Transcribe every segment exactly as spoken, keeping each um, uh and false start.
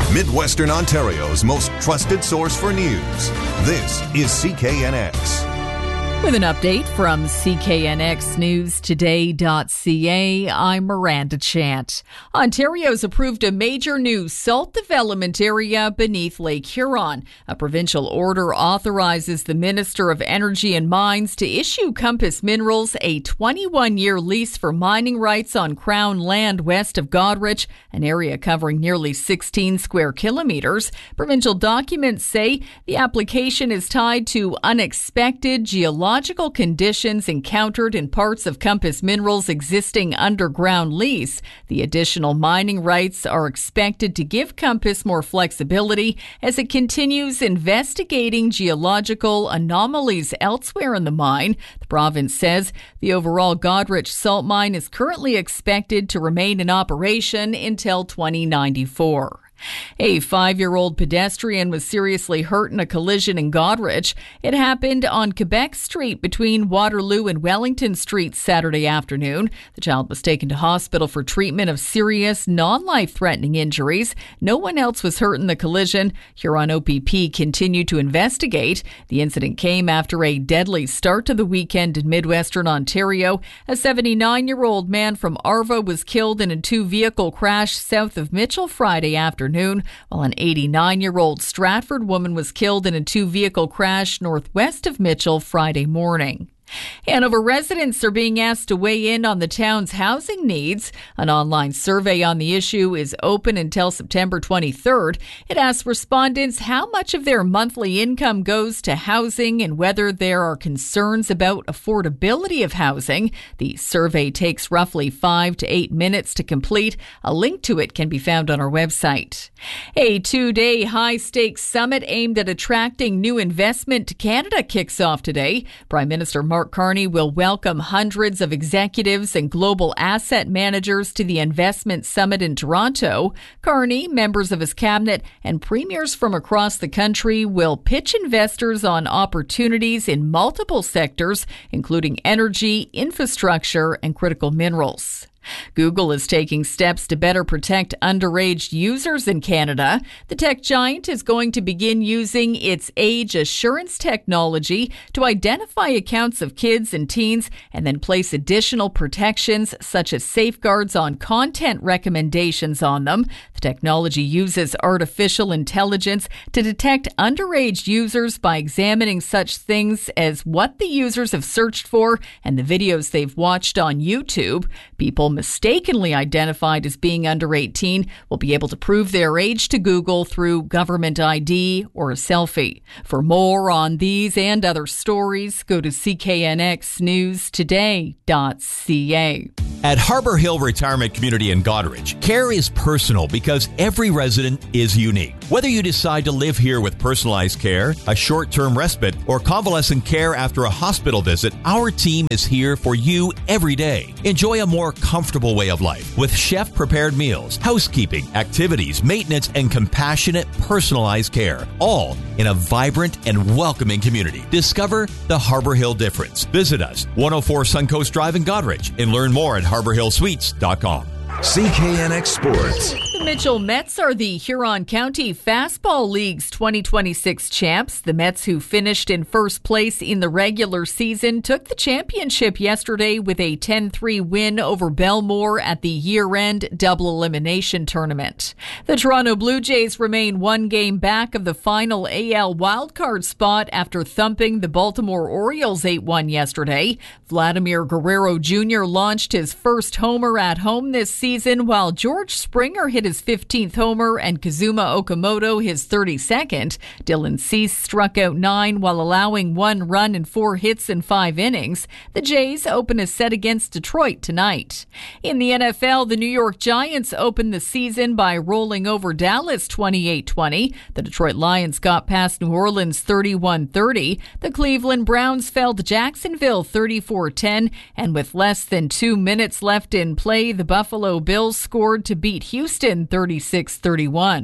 Midwestern Ontario's most trusted source for news. This is C K N X. With an update from C K N X News Today dot C A, I'm Miranda Chant. Ontario's approved a major new salt development area beneath Lake Huron. A provincial order authorizes the Minister of Energy and Mines to issue Compass Minerals a twenty-one year lease for mining rights on Crown land west of Goderich, an area covering nearly sixteen square kilometres. Provincial documents say the application is tied to unexpected geological Geological conditions encountered in parts of Compass Minerals' existing underground lease. The additional mining rights are expected to give Compass more flexibility as it continues investigating geological anomalies elsewhere in the mine. The province says the overall Goderich salt mine is currently expected to remain in operation until twenty ninety-four. A five-year-old pedestrian was seriously hurt in a collision in Goderich. It happened on Quebec Street between Waterloo and Wellington Street Saturday afternoon. The child was taken to hospital for treatment of serious, non-life-threatening injuries. No one else was hurt in the collision. Huron O P P continued to investigate. The incident came after a deadly start to the weekend in Midwestern Ontario. A seventy-nine-year-old man from Arva was killed in a two-vehicle crash south of Mitchell Friday afternoon. While an eighty-nine-year-old Stratford woman was killed in a two-vehicle crash northwest of Mitchell Friday morning. Hanover residents are being asked to weigh in on the town's housing needs. An online survey on the issue is open until September twenty-third. It asks respondents how much of their monthly income goes to housing and whether there are concerns about affordability of housing. The survey takes roughly five to eight minutes to complete. A link to it can be found on our website. A two-day high-stakes summit aimed at attracting new investment to Canada kicks off today. Prime Minister Mark Mark Carney will welcome hundreds of executives and global asset managers to the Investment Summit in Toronto. Carney, members of his cabinet, and premiers from across the country will pitch investors on opportunities in multiple sectors, including energy, infrastructure, and critical minerals. Google is taking steps to better protect underage users in Canada. The tech giant is going to begin using its age assurance technology to identify accounts of kids and teens and then place additional protections such as safeguards on content recommendations on them. The technology uses artificial intelligence to detect underage users by examining such things as what the users have searched for and the videos they've watched on YouTube. People mistakenly identified as being under eighteen will be able to prove their age to Google through government I D or a selfie. For more on these and other stories, go to C K N X News Today dot C A. At Harbour Hill Retirement Community in Goderich, care is personal because every resident is unique. Whether you decide to live here with personalized care, a short-term respite, or convalescent care after a hospital visit, our team is here for you every day. Enjoy a more comfortable way of life with chef-prepared meals, housekeeping, activities, maintenance, and compassionate, personalized care, all in a vibrant and welcoming community. Discover the Harbour Hill difference. Visit us, one oh four Suncoast Drive in Goderich, and learn more at harbour hill suites dot com. C K N X Sports. The Mitchell Mets are the Huron County Fastball League's twenty twenty-six champs. The Mets, who finished in first place in the regular season, took the championship yesterday with a ten three win over Belmore at the year-end double elimination tournament. The Toronto Blue Jays remain one game back of the final A L wildcard spot after thumping the Baltimore Orioles eight one yesterday. Vladimir Guerrero Junior launched his first homer at home this season, while George Springer hit his fifteenth homer and Kazuma Okamoto his thirty-second. Dylan Cease struck out nine while allowing one run and four hits in five innings. The Jays open a set against Detroit tonight. In the N F L, the New York Giants opened the season by rolling over Dallas twenty-eight twenty. The Detroit Lions got past New Orleans thirty-one thirty. The Cleveland Browns fell to Jacksonville thirty-four ten. And with less than two minutes left in play, the Buffalo Bills scored to beat Houston thirty-six thirty-one.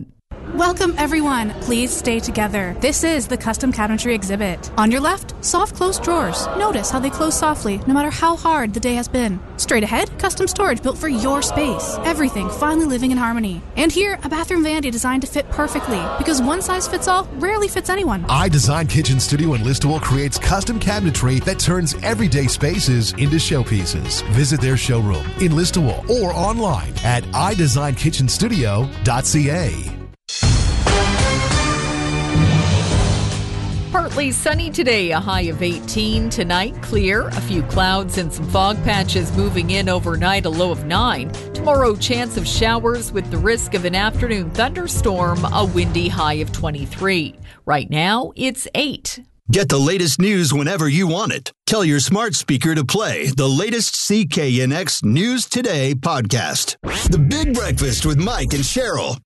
Welcome, everyone. Please stay together. This is the Custom Cabinetry exhibit. On your left, soft closed drawers. Notice how they close softly, no matter how hard the day has been. Straight ahead, custom storage built for your space. Everything finally living in harmony. And here, a bathroom vanity designed to fit perfectly, because one size fits all rarely fits anyone. iDesign Kitchen Studio in Listowel creates custom cabinetry that turns everyday spaces into showpieces. Visit their showroom in Listowel or online at i design kitchen studio dot c a. Partly sunny today, a high of eighteen. Tonight, clear. A few clouds and some fog patches moving in overnight, a low of nine. Tomorrow, chance of showers with the risk of an afternoon thunderstorm, a windy high of twenty-three. Right now, it's eight. Get the latest news whenever you want it. Tell your smart speaker to play the latest C K N X News Today podcast. The Big Breakfast with Mike and Cheryl.